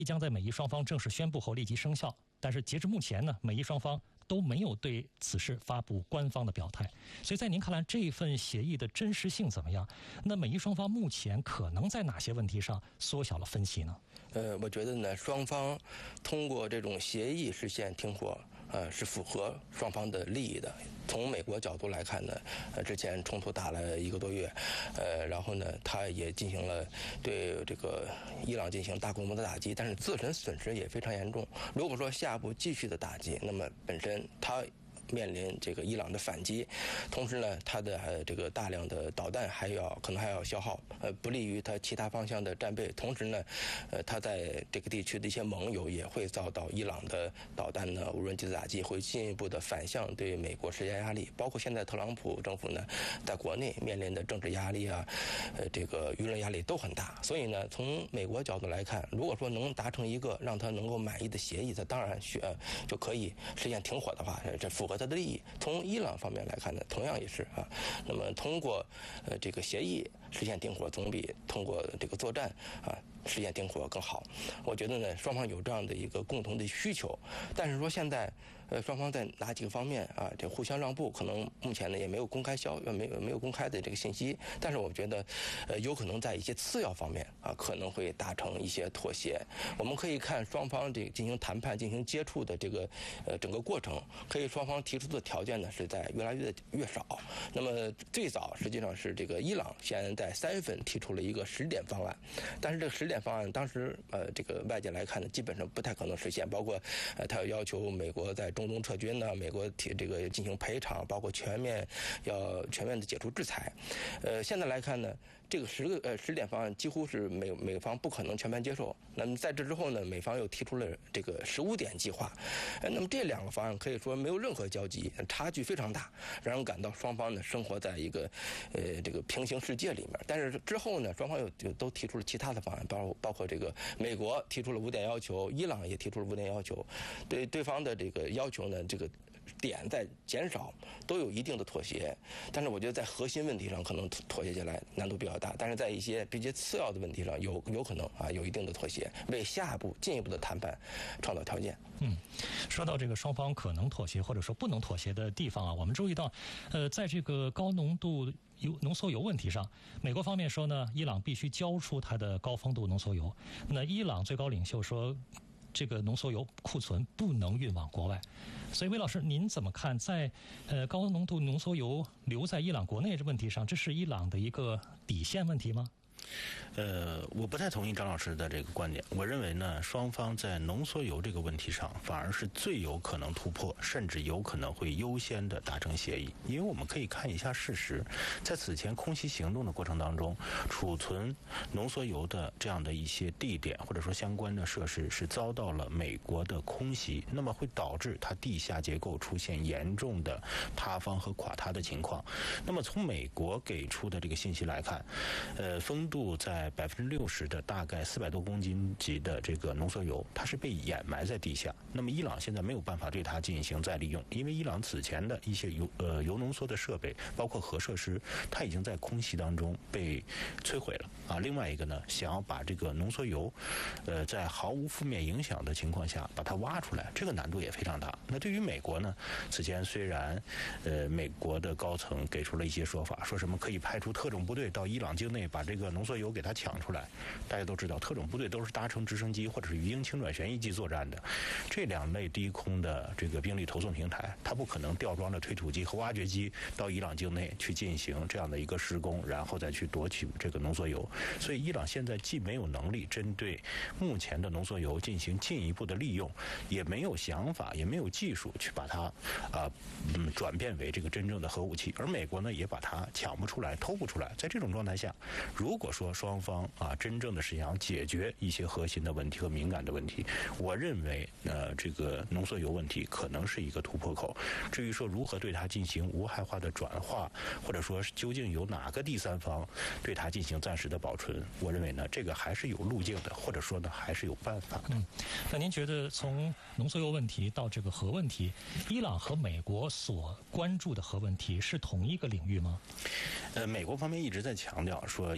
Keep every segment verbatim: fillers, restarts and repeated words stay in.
将在美伊双方正式宣布后立即生效。但是截至目前呢，美伊双方都没有对此事发布官方的表态。所以在您看来，这份协议的真实性怎么样？那美伊双方目前可能在哪些问题上缩小了分歧呢？ 呃，我觉得呢，双方通过这种协议实现停火，呃，是符合双方的利益的。从美国角度来看呢，呃，之前冲突打了一个多月，呃，然后呢，他也进行了对这个伊朗进行大规模的打击，但是自身损失也非常严重。如果说下一步继续的打击，那么本身他面临这个伊朗的反击，同时呢，它的呃这个大量的导弹还要可能还要消耗，呃，不利于它其他方向的战备。同时呢，呃，它在这个地区的一些盟友也会遭到伊朗的导弹呢、无人机的打击，会进一步的反向对美国施加压力。包括现在特朗普政府呢，在国内面临的政治压力啊，呃，这个舆论压力都很大。所以呢，从美国角度来看，如果说能达成一个让他能够满意的协议，它当然需呃就可以实现停火的话，这符合他的利益。从伊朗方面来看呢，同样也是啊。那么通过呃这个协议实现停火，总比通过这个作战啊实现停火更好。我觉得呢，双方有这样的一个共同的需求。但是说现在呃双方在哪几个方面啊这互相让步，可能目前呢也没有公开消没有没有公开的这个信息。但是我觉得呃有可能在一些次要方面啊可能会达成一些妥协。我们可以看双方这个进行谈判、进行接触的这个呃整个过程，可以双方提出的条件呢是在越来越越少。那么最早实际上是这个伊朗先在三月份提出了一个十点方案，但是这个十点方案当时呃这个外界来看呢，基本上不太可能实现，包括呃他要求美国在中东撤军呢，美国提这个进行赔偿，包括全面要全面的解除制裁。呃，现在来看呢，这个十个呃十点方案几乎是美美方不可能全盘接受。那么在这之后呢，美方又提出了这个十五点计划。呃，那么这两个方案可以说没有任何交集，差距非常大，让人感到双方呢生活在一个呃这个平行世界里面。但是之后呢，双方又就都提出了其他的方案，包括包括这个美国提出了五点要求，伊朗也提出了五点要求，对对方的这个要求呢，这个点在减少，都有一定的妥协。但是我觉得在核心问题上可能妥协起来难度比较大，但是在一些比较次要的问题上有有可能啊有一定的妥协，为下一步进一步的谈判创造条件。 嗯，说到这个双方可能妥协或者说不能妥协的地方啊，我们注意到，呃，在这个高浓度油浓缩铀问题上，美国方面说呢，伊朗必须交出它的高丰度浓缩铀。那伊朗最高领袖说，这个浓缩铀库存不能运往国外。所以魏老师您怎么看在呃高浓度浓缩铀留在伊朗国内这问题上，这是伊朗的一个底线问题吗？ 呃，我不太同意张老师的这个观点。我认为呢，双方在浓缩铀这个问题上，反而是最有可能突破，甚至有可能会优先的达成协议。因为我们可以看一下事实，在此前空袭行动的过程当中，储存浓缩铀的这样的一些地点或者说相关的设施是遭到了美国的空袭，那么会导致它地下结构出现严重的塌方和垮塌的情况。那么从美国给出的这个信息来看，呃，丰度在百分之六十的大概四百多公斤级的这个浓缩铀，它是被掩埋在地下。那么伊朗现在没有办法对它进行再利用，因为伊朗此前的一些铀呃铀浓缩的设备，包括核设施，它已经在空袭当中被摧毁了啊。另外一个呢，想要把这个浓缩铀，呃，在毫无负面影响的情况下把它挖出来，这个难度也非常大。那对于美国呢，此前虽然呃美国的高层给出了一些说法，说什么可以派出特种部队到伊朗境内把这个浓缩铀给它抢出来。大家都知道，特种部队都是搭乘直升机或者是鱼鹰轻转旋翼机作战的，这两类低空的这个兵力投送平台，它不可能吊装着推土机和挖掘机到伊朗境内去进行这样的一个施工，然后再去夺取这个浓缩铀。所以伊朗现在既没有能力针对目前的浓缩铀进行进一步的利用，也没有想法，也没有技术去把它啊嗯转变为这个真正的核武器。而美国呢，也把它抢不出来，偷不出来。在这种状态下，如果说双方啊真正的是想解决一些核心的问题和敏感的问题，我认为呃这个浓缩铀问题可能是一个突破口。至于说如何对它进行无害化的转化，或者说究竟有哪个第三方对它进行暂时的保存，我认为呢这个还是有路径的，或者说呢还是有办法的。 嗯，那您觉得从浓缩铀问题到这个核问题，伊朗和美国所关注的核问题是同一个领域吗？ 呃，美国方面一直在强调说伊朗不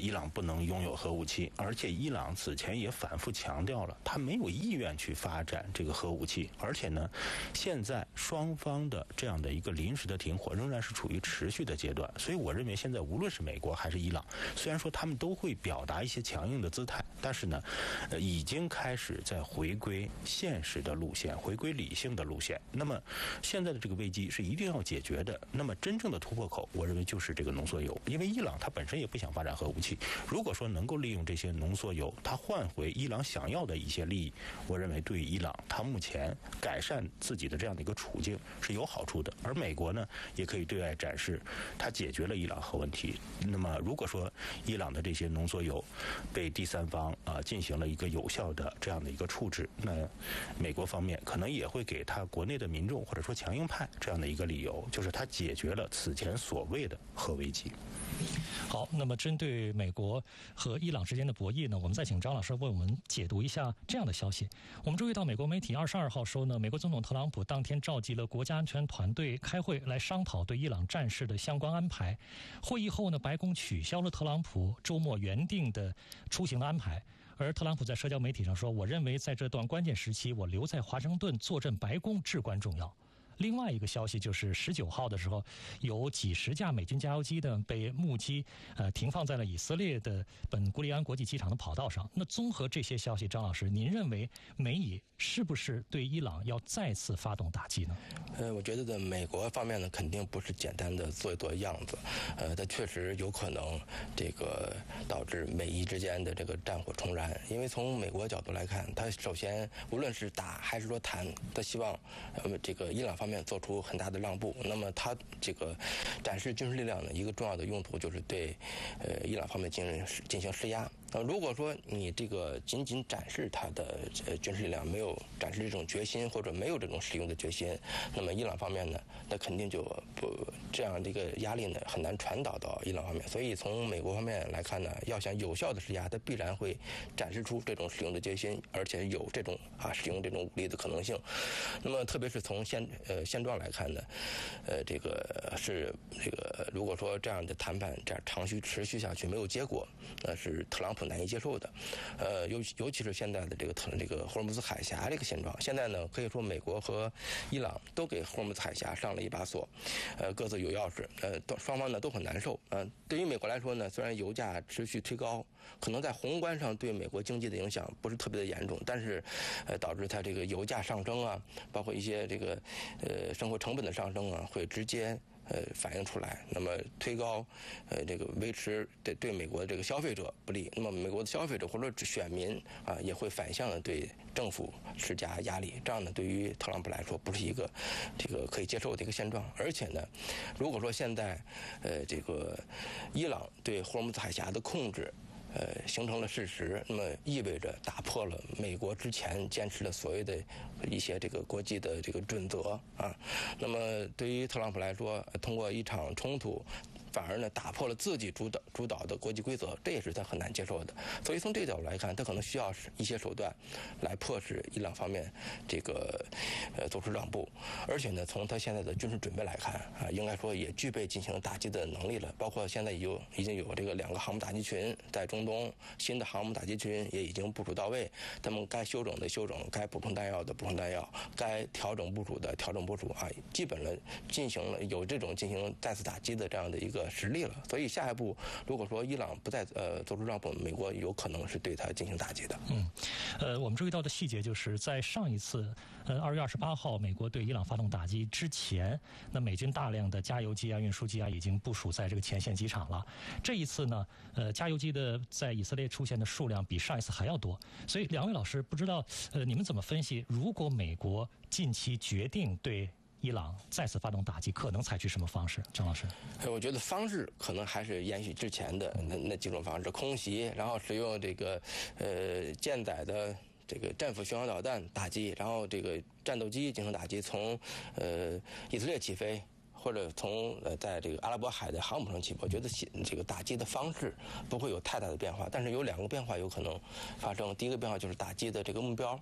能拥有核武器，而且伊朗此前也反复强调了，他没有意愿去发展这个核武器，而且呢，现在双方的这样的一个临时的停火仍然是处于持续的阶段，所以我认为现在无论是美国还是伊朗，虽然说他们都会表达一些强硬的姿态，但是呢，呃，已经开始在回归现实的路线，回归理性的路线。那么现在的这个危机是一定要解决的。那么真正的突破口，我认为就是这个浓缩铀，因为伊朗它本身也不想发展核武器。如果说能够利用这些浓缩铀，它换回伊朗想要的一些利益，我认为对于伊朗它目前改善自己的这样的一个处境是有好处的。而美国呢，也可以对外展示它解决了伊朗核问题。那么如果说伊朗的这些浓缩铀被第三方啊、呃、进行了一个有效的这样的一个处置，那美国方面可能也会给他国内的民众或者说强硬派这样的一个理由，就是他解决了此前所谓的核危机。 好，那么针对美国和伊朗之间的博弈呢，我们再请张老师为我们解读一下这样的消息。我们注意到美国媒体二十二号说呢，美国总统特朗普当天召集了国家安全团队开会来商讨对伊朗战事的相关安排。会议后呢，白宫取消了特朗普周末原定的出行的安排。而特朗普在社交媒体上说，我认为在这段关键时期，我留在华盛顿坐镇白宫至关重要。另外一个消息就是十九号的时候，有几十架美军加油机呢被目击呃停放在了以色列的本古里安国际机场的跑道上。那综合这些消息，张老师，您认为美以是不是对伊朗要再次发动打击呢？ 呃，我觉得呢，美国方面呢肯定不是简单的做一做样子，呃，它确实有可能这个导致美伊之间的这个战火重燃。因为从美国角度来看，它首先无论是打还是说谈，它希望呃这个伊朗方面做出很大的让步。那么它这个展示军事力量的一个重要的用途就是对呃伊朗方面进行进行施压。呃，如果说你这个仅仅展示它的呃军事力量，没有展示这种决心，或者没有这种使用的决心，那么伊朗方面呢，那肯定就不这样的一个压力呢很难传导到伊朗方面。所以从美国方面来看呢，要想有效的施压，它必然会展示出这种使用的决心，而且有这种啊使用这种武力的可能性。那么特别是从现呃现状来看呢，呃这个是这个如果说这样的谈判这样长期持续下去没有结果，那是特朗普难以接受的。呃，尤尤其是现在的这个这个霍尔木兹海峡这个现状，现在呢可以说美国和伊朗都给霍尔木兹海峡上了一把锁，呃，各自有钥匙，呃，双方呢都很难受。呃，对于美国来说呢，虽然油价持续推高，可能在宏观上对美国经济的影响不是特别的严重，但是，呃，导致它这个油价上升啊，包括一些这个呃生活成本的上升啊，会直接呃反映出来，那么推高呃这个维持对对美国的这个消费者不利，那么美国的消费者或者选民啊也会反向的对政府施加压力，这样呢对于特朗普来说不是一个这个可以接受的一个现状。而且呢，如果说现在呃这个伊朗对霍尔木兹海峡的控制呃，形成了事实，那么意味着打破了美国之前坚持的所谓的一些这个国际的这个准则啊。那么对于特朗普来说，通过一场冲突，反而呢打破了自己主导主导的国际规则，这也是他很难接受的。所以从这个角度来看，他可能需要一些手段来迫使伊朗方面这个呃做出让步。而且呢，从他现在的军事准备来看啊，应该说也具备进行打击的能力了。包括现在有已经有这个两个航母打击群在中东，新的航母打击群也已经部署到位，他们该休整的休整，该补充弹药的补充弹药，该调整部署的调整部署啊，基本了进行了有这种进行再次打击的这样的一个实力了。所以下一步如果说伊朗不再呃做出让步，美国有可能是对它进行打击的。 嗯，呃，我们注意到的细节就是在上一次呃二月二十八号美国对伊朗发动打击之前，那美军大量的加油机啊、运输机啊已经部署在这个前线机场了。这一次呢，呃，加油机的在以色列出现的数量比上一次还要多。所以两位老师不知道呃你们怎么分析，如果美国近期决定对伊朗再次发动打击，可能采取什么方式？张老师， 我觉得方式可能还是延续之前的那那几种方式，空袭，然后使用这个呃舰载的这个战斧巡航导弹打击，然后这个战斗机进行打击，从呃以色列起飞，或者从呃在这个阿拉伯海的航母上起飞。我觉得这个打击的方式不会有太大的变化，但是有两个变化有可能发生。第一个变化就是打击的这个目标。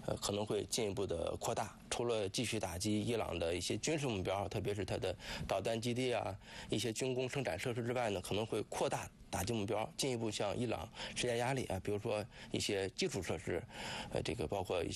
呃，可能会进一步的扩大。除了继续打击伊朗的一些军事目标，特别是它的导弹基地啊、一些军工生产设施之外呢，可能会扩大打击目标，进一步向伊朗施加压力啊，比如说一些基础设施，呃，这个包括一些。